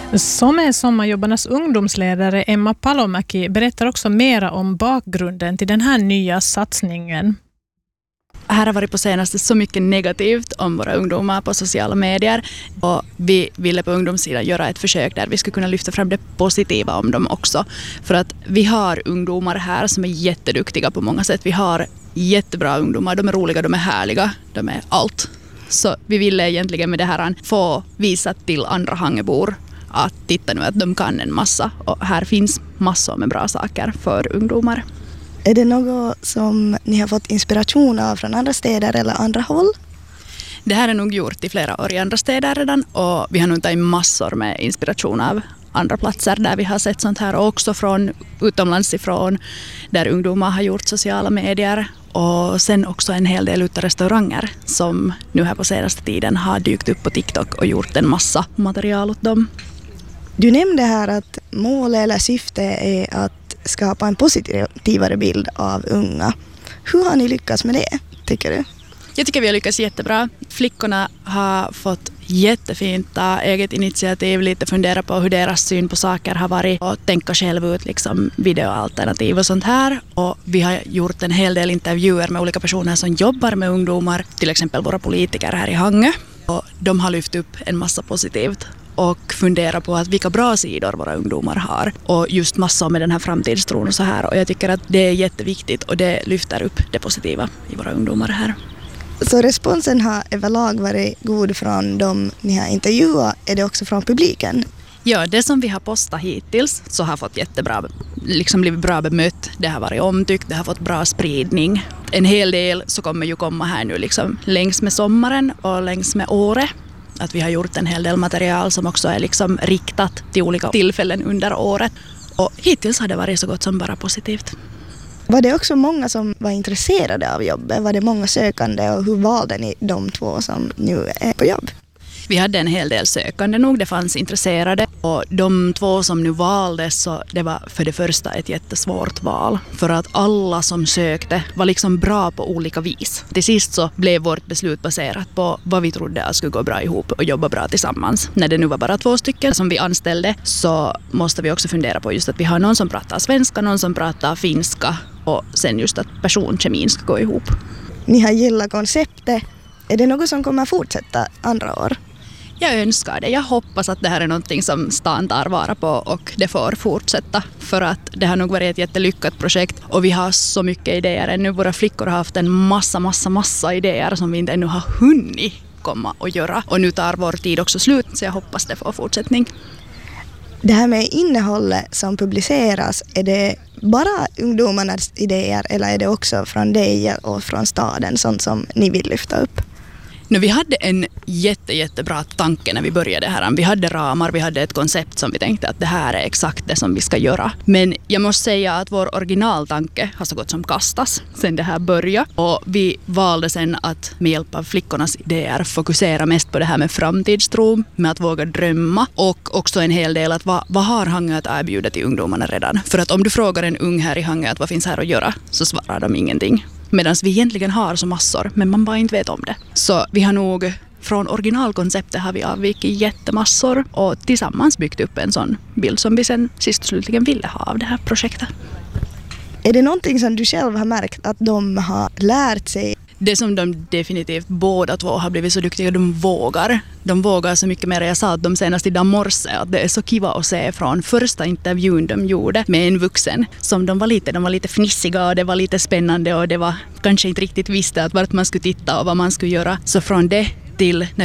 Som är Sommarjobbarnas ungdomsledare Emma Palomäki berättar också mera om bakgrunden till den här nya satsningen. Här har varit på senaste så mycket negativt om våra ungdomar på sociala medier och vi ville på ungdomssidan göra ett försök där vi skulle kunna lyfta fram det positiva om dem också. För att vi har ungdomar här som är jätteduktiga på många sätt. Vi har jättebra ungdomar, de är roliga, de är härliga, de är allt. Så vi ville egentligen med det här få visa till andra Hangebor att titta nu att de kan en massa och här finns massor med bra saker för ungdomar. Är det något som ni har fått inspiration av från andra städer eller andra håll? Det här är nog gjort i flera år i andra städer redan och vi har nog tagit massor med inspiration av andra platser där vi har sett sånt här och också från utomlands ifrån där ungdomar har gjort sociala medier och sen också en hel del utav restauranger som nu här på senaste tiden har dykt upp på TikTok och gjort en massa material åt dem. Du nämnde här att mål eller syfte är att skapa en positivare bild av unga. Hur har ni lyckats med det, tycker du? Jag tycker vi har lyckats jättebra. Flickorna har fått jättefint eget initiativ, lite fundera på hur deras syn på saker har varit och tänka själv ut liksom videoalternativ och sånt här. Och vi har gjort en hel del intervjuer med olika personer som jobbar med ungdomar, till exempel våra politiker här i Hangö. Och de har lyft upp en massa positivt och fundera på att vilka bra sidor våra ungdomar har och just massor med den här framtidstron och så här. Och jag tycker att det är jätteviktigt och det lyfter upp det positiva i våra ungdomar här. Så responsen har överlag varit god från de ni har intervjuat, är det också från publiken? Ja, det som vi har postat hittills så har fått jättebra, liksom blivit bra bemött. Det har varit omtyckt, det har fått bra spridning. En hel del så kommer ju komma här nu liksom längs med sommaren och längs med året. Att vi har gjort en hel del material som också är liksom riktat till olika tillfällen under året. Och hittills har det varit så gott som bara positivt. Var det också många som var intresserade av jobbet? Var det många sökande och hur valde ni de två som nu är på jobb? Vi hade en hel del sökande nog, det fanns intresserade och de två som nu valdes så det var för det första ett jättesvårt val för att alla som sökte var liksom bra på olika vis. Till sist så blev vårt beslut baserat på vad vi trodde att skulle gå bra ihop och jobba bra tillsammans. När det nu var bara 2 stycken som vi anställde så måste vi också fundera på just att vi har någon som pratar svenska, någon som pratar finska och sen just att personkemin ska gå ihop. Ni har gillat konceptet. Är det något som kommer fortsätta andra år? Jag önskar det. Jag hoppas att det här är någonting som stan tar vara på och det får fortsätta. För att det har nog varit ett jättelyckat projekt och vi har så mycket idéer ännu. Våra flickor har haft en massa idéer som vi inte ännu har hunnit komma och göra. Och nu tar vår tid också slut så jag hoppas det får fortsättning. Det här med innehållet som publiceras, är det bara ungdomarnas idéer eller är det också från dig och från staden, sånt som ni vill lyfta upp? Vi hade en jättebra tanke när vi började här. Vi hade ramar, vi hade ett koncept som vi tänkte att det här är exakt det som vi ska göra. Men jag måste säga att vår originaltanke har så gott som kastas sen det här började. Och vi valde sen att med hjälp av flickornas idéer fokusera mest på det här med framtidstro, med att våga drömma och också en hel del att vad har Hangö att erbjuda till ungdomarna redan? För att om du frågar en ung här i Hangö att vad finns här att göra så svarar de ingenting. Medan vi egentligen har så massor, men man bara inte vet om det. Så vi har nog, från originalkonceptet har vi avvikit jättemassor och tillsammans byggt upp en sån bild som vi sen sist och slutligen ville ha av det här projektet. Är det någonting som du själv har märkt att de har lärt sig? Det som de definitivt båda två har blivit så duktiga, de vågar så mycket mer. Jag sa att de senast idag morse att det är så kiva att se från första intervjun de gjorde med en vuxen som de var lite fnissiga och det var lite spännande och det var kanske inte riktigt visste att vart man skulle titta och vad man skulle göra. Så från det till